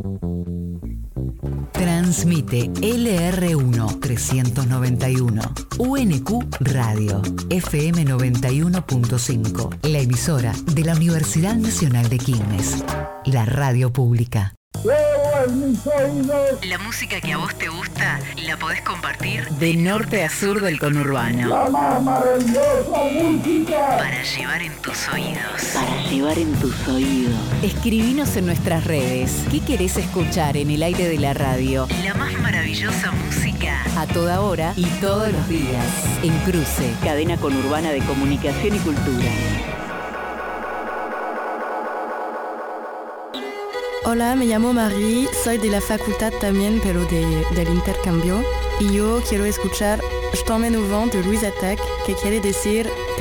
Transmite LR1 391, UNQ Radio, FM 91.5, la emisora de la Universidad Nacional de Quilmes, la radio pública. La música que a vos te gusta la podés compartir de norte a sur del conurbano. La más maravillosa música Para llevar en tus oídos. Para llevar en tus oídos. Escribinos en nuestras redes. ¿Qué querés escuchar en el aire de la radio? La más maravillosa música a toda hora y todos los días. En Cruce, Cadena Conurbana de Comunicación y Cultura. Hola, me llamo Marie, soy de la facultad también, pero del intercambio. Y yo quiero escuchar Je t'emmène au vent de Louise Attaque, que quiere decir